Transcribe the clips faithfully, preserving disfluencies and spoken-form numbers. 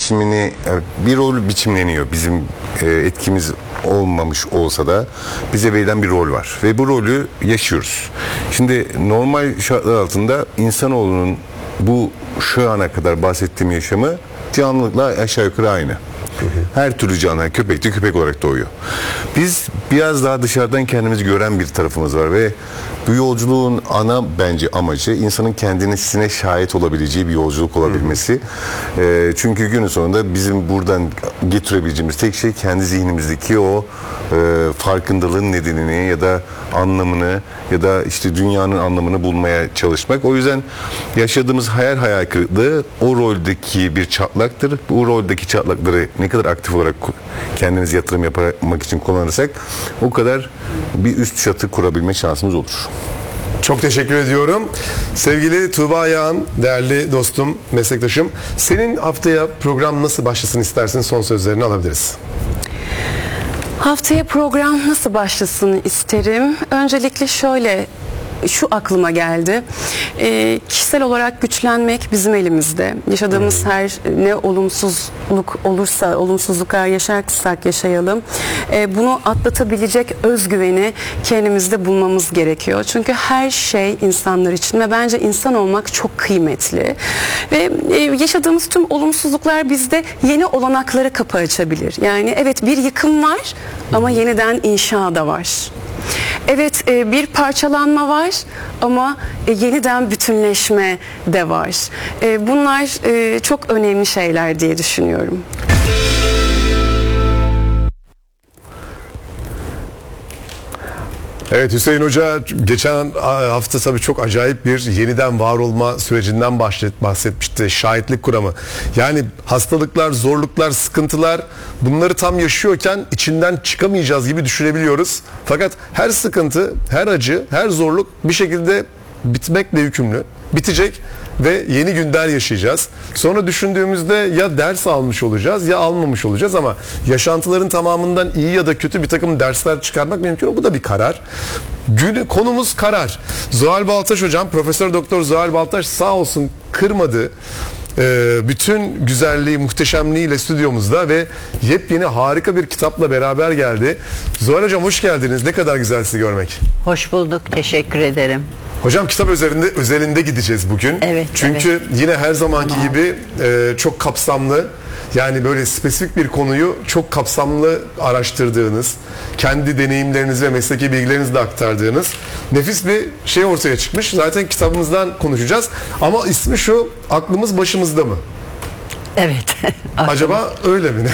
biçimini, bir rol biçimleniyor. Bizim e, etkimiz olmamış olsa da bize verilen bir rol var ve bu rolü yaşıyoruz. Şimdi normal şartlar altında insanoğlunun bu şu ana kadar bahsettiğim yaşamı canlılıkla aşağı yukarı aynı. Her türlü canlı, köpek de köpek olarak doğuyor. Biz biraz daha dışarıdan kendimizi gören bir tarafımız var ve bu yolculuğun ana bence amacı insanın kendisine şahit olabileceği bir yolculuk olabilmesi. E, çünkü günün sonunda bizim buradan getirebileceğimiz tek şey kendi zihnimizdeki o e, farkındalığın nedenini ya da anlamını ya da işte dünyanın anlamını bulmaya çalışmak. O yüzden yaşadığımız hayal hayal kırıklığı o roldeki bir çatlaktır. Bu roldeki çatlakları ne kadar aktif olarak kendimiz yatırım yapmak için kullanırsak o kadar bir üst çatı kurabilme şansımız olur. Çok teşekkür ediyorum. Sevgili Tuğba Yağan, değerli dostum, meslektaşım. Senin haftaya program nasıl başlasın istersin? Son sözlerini alabiliriz. Haftaya program nasıl başlasın isterim. Öncelikle şöyle, şu aklıma geldi. E, kişisel olarak güçlenmek bizim elimizde. Yaşadığımız hmm. her ne olumsuzluk olursa, olumsuzluklar yaşarsak yaşayalım. E, bunu atlatabilecek özgüveni kendimizde bulmamız gerekiyor. Çünkü her şey insanlar için ve bence insan olmak çok kıymetli. Ve e, yaşadığımız tüm olumsuzluklar bizde yeni olanaklara kapı açabilir. Yani evet, bir yıkım var ama yeniden inşa da var. Evet, bir parçalanma var ama yeniden bütünleşme de var. Bunlar çok önemli şeyler diye düşünüyorum. Evet, Hüseyin Hoca geçen hafta tabii çok acayip bir yeniden var olma sürecinden bahsetmişti. Şahitlik kuramı. Yani hastalıklar, zorluklar, sıkıntılar, bunları tam yaşıyorken içinden çıkamayacağız gibi düşünebiliyoruz. Fakat her sıkıntı, her acı, her zorluk bir şekilde bitmekle yükümlü. Bitecek ve yeni günler yaşayacağız. Sonra düşündüğümüzde ya ders almış olacağız ya almamış olacağız ama yaşantıların tamamından iyi ya da kötü bir takım dersler çıkarmak mümkün. Bu da bir karar. Günü, konumuz karar. Zuhal Baltaş hocam, Profesör Doktor Zuhal Baltaş sağ olsun kırmadı. Ee, bütün güzelliği, muhteşemliğiyle stüdyomuzda ve yepyeni harika bir kitapla beraber geldi. Zuhal hocam hoş geldiniz. Ne kadar güzel sizi görmek. Hoş bulduk. Teşekkür ederim. Hocam kitap üzerinde özelinde gideceğiz bugün. Evet. Çünkü evet. yine her zamanki tamam. gibi e, çok kapsamlı, yani böyle spesifik bir konuyu çok kapsamlı araştırdığınız, kendi deneyimlerinizi ve mesleki bilgilerinizi de aktardığınız nefis bir şey ortaya çıkmış. Zaten kitabımızdan konuşacağız. Ama ismi şu, aklımız başımızda mı? Evet. Acaba öyle mi?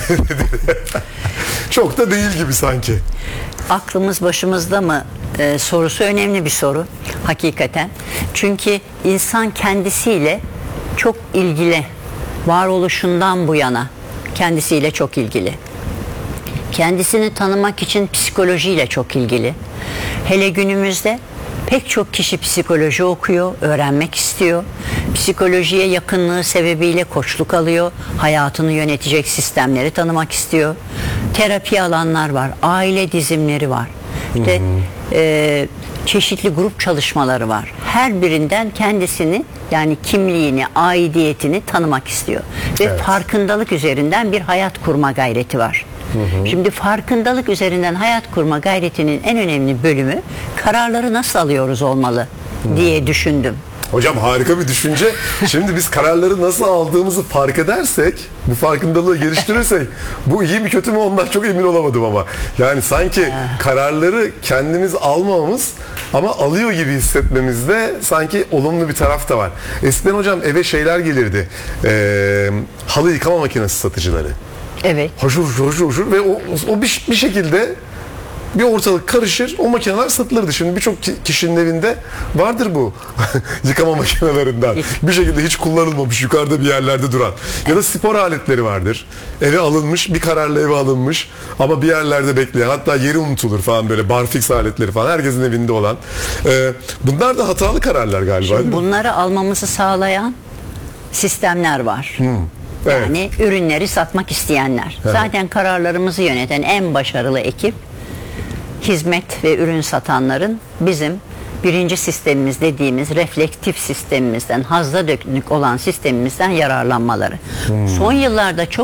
Çok da değil gibi sanki. Aklımız başımızda mı e, sorusu önemli bir soru hakikaten. Çünkü insan kendisiyle çok ilgili, varoluşundan bu yana kendisiyle çok ilgili. Kendisini tanımak için psikolojiyle çok ilgili. Hele günümüzde pek çok kişi psikoloji okuyor, öğrenmek istiyor. Psikolojiye yakınlığı sebebiyle koçluk alıyor. Hayatını yönetecek sistemleri tanımak istiyor. Terapi alanlar var, aile dizimleri var. İşte, e, çeşitli grup çalışmaları var. Her birinden kendisini, yani kimliğini, aidiyetini tanımak istiyor. Ve evet. farkındalık üzerinden bir hayat kurma gayreti var. Hı hı. Şimdi farkındalık üzerinden hayat kurma gayretinin en önemli bölümü kararları nasıl alıyoruz olmalı diye düşündüm. Hocam harika bir düşünce. Şimdi biz kararları nasıl aldığımızı fark edersek, bu farkındalığı geliştirirsek, bu iyi mi kötü mü ondan çok emin olamadım ama. Yani sanki kararları kendimiz almamamız ama alıyor gibi hissetmemizde sanki olumlu bir taraf da var. Eskiden hocam eve şeyler gelirdi. Ee, halı yıkama makinesi satıcıları. Evet. Hoşur hoşur hoşur ve o, o bir, bir şekilde bir ortalık karışır, o makineler satılırdı. Şimdi birçok kişinin evinde vardır bu yıkama makinelerinden. Bir şekilde hiç kullanılmamış, yukarıda bir yerlerde duran. Ya da spor aletleri vardır. Eve alınmış, bir kararla eve alınmış ama bir yerlerde bekleyen, hatta yeri unutulur falan, böyle barfix aletleri falan herkesin evinde olan. Ee, bunlar da hatalı kararlar galiba. Şimdi bunları almamızı sağlayan sistemler var. Hmm. Evet. Yani ürünleri satmak isteyenler. Evet. Zaten kararlarımızı yöneten en başarılı ekip hizmet ve ürün satanların bizim birinci sistemimiz dediğimiz reflektif sistemimizden, hazza dönük olan sistemimizden yararlanmaları. Hmm. Son yıllarda çok